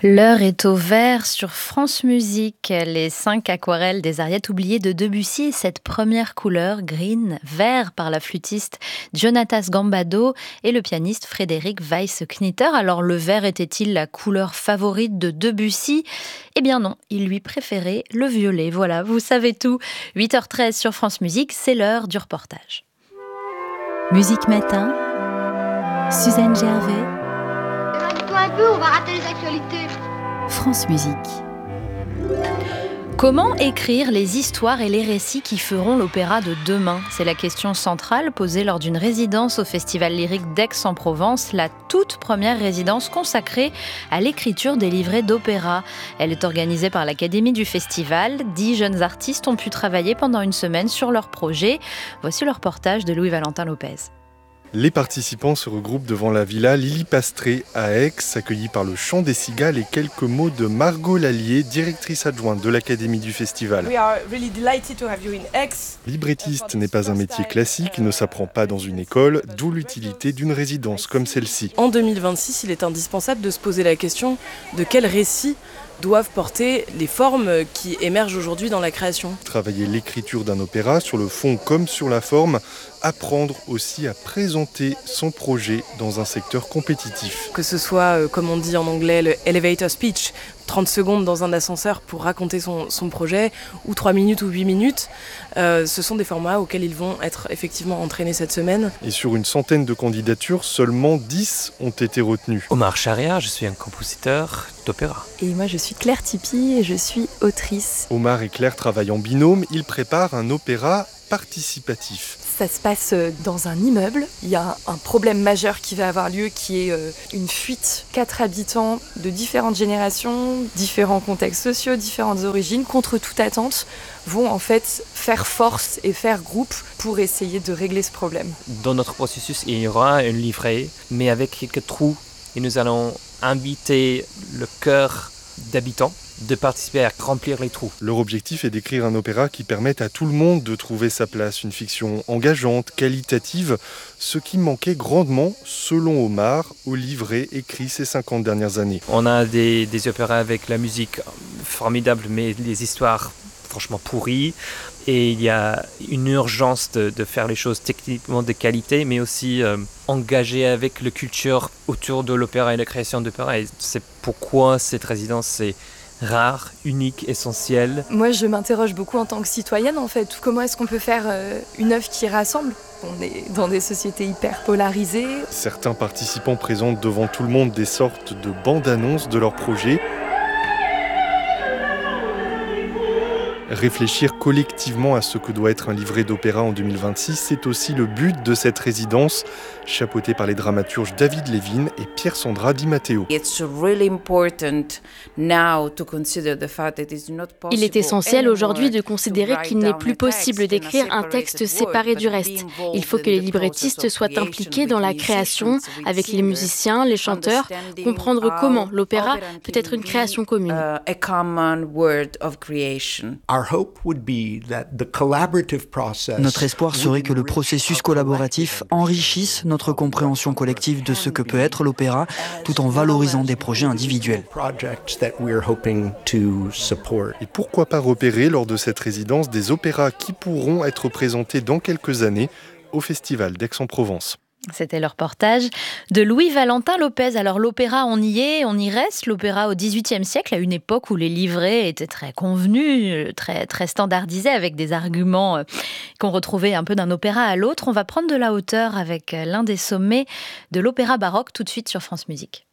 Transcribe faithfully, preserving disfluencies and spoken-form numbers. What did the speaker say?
L'heure est au vert sur France Musique. Les cinq aquarelles des Ariettes oubliées de Debussy et cette première couleur, green, vert, par la flûtiste Jonatas Gambado et le pianiste Frédéric Weiss-Knitter. Alors le vert était-il la couleur favorite de Debussy ? Eh bien non, il lui préférait le violet. Voilà, vous savez tout. huit heures treize sur France Musique, c'est l'heure du reportage. Musique Matin, Suzanne Gervais. Éloigne-toi un peu, on va rater les actualités. France Musique. Comment écrire les histoires et les récits qui feront l'opéra de demain ? C'est la question centrale posée lors d'une résidence au Festival lyrique d'Aix-en-Provence, la toute première résidence consacrée à l'écriture des livrets d'opéra. Elle est organisée par l'Académie du Festival. Dix jeunes artistes ont pu travailler pendant une semaine sur leur projet. Voici le reportage de Louis-Valentin Lopez. Les participants se regroupent devant la villa Lily Pastré à Aix, accueillis par le chant des cigales et quelques mots de Margot Lallier, directrice adjointe de l'Académie du Festival. Really Librettiste n'est pas un métier classique, ne s'apprend pas dans une école, d'où l'utilité d'une résidence comme celle-ci. En deux mille vingt-six, il est indispensable de se poser la question de quel récit doivent porter les formes qui émergent aujourd'hui dans la création. Travailler l'écriture d'un opéra sur le fond comme sur la forme, apprendre aussi à présenter son projet dans un secteur compétitif. Que ce soit, comme on dit en anglais, le elevator speech, trente secondes dans un ascenseur pour raconter son, son projet, ou trois minutes ou huit minutes, euh, ce sont des formats auxquels ils vont être effectivement entraînés cette semaine. Et sur une centaine de candidatures, seulement dix ont été retenues. Omar Charia, je suis un compositeur d'opéra. Et moi je suis Claire Tipi et je suis autrice. Omar et Claire travaillent en binôme, ils préparent un opéra participatif. Ça se passe dans un immeuble. Il y a un problème majeur qui va avoir lieu qui est une fuite. Quatre habitants de différentes générations, différents contextes sociaux, différentes origines, contre toute attente, vont en fait faire force et faire groupe pour essayer de régler ce problème. Dans notre processus, il y aura un livret, mais avec quelques trous. Et nous allons inviter le cœur d'habitants de participer à remplir les trous. Leur objectif est d'écrire un opéra qui permette à tout le monde de trouver sa place, une fiction engageante, qualitative, ce qui manquait grandement, selon Omar, au livret écrit ces cinquante dernières années. On a des, des opéras avec la musique formidable, mais les histoires franchement pourries. Et il y a une urgence de, de faire les choses techniquement de qualité, mais aussi euh, engagée avec la culture autour de l'opéra et la création d'opéra. Et c'est pourquoi cette résidence, c'est rare, unique, essentiel. Moi, je m'interroge beaucoup en tant que citoyenne, en fait. Comment est-ce qu'on peut faire euh, une œuvre qui rassemble ? On est dans des sociétés hyper polarisées. Certains participants présentent devant tout le monde des sortes de bandes-annonces de leur projet. Réfléchir collectivement à ce que doit être un livret d'opéra en deux mille vingt-six, c'est aussi le but de cette résidence, chapeautée par les dramaturges David Levin et Pierre-Sandra Di Matteo. Il est essentiel aujourd'hui de considérer qu'il n'est plus possible d'écrire un texte séparé du reste. Il faut que les librettistes soient impliqués dans la création, avec les musiciens, les chanteurs, comprendre comment l'opéra peut être une création commune. Notre espoir serait que le processus collaboratif enrichisse notre compréhension collective de ce que peut être l'opéra, tout en valorisant des projets individuels. Et pourquoi pas repérer lors de cette résidence des opéras qui pourront être présentés dans quelques années au Festival d'Aix-en-Provence. C'était le reportage de Louis-Valentin Lopez. Alors l'opéra, on y est, on y reste. L'opéra au dix-huitième siècle, à une époque où les livrets étaient très convenus, très, très standardisés, avec des arguments qu'on retrouvait un peu d'un opéra à l'autre. On va prendre de la hauteur avec l'un des sommets de l'opéra baroque tout de suite sur France Musique.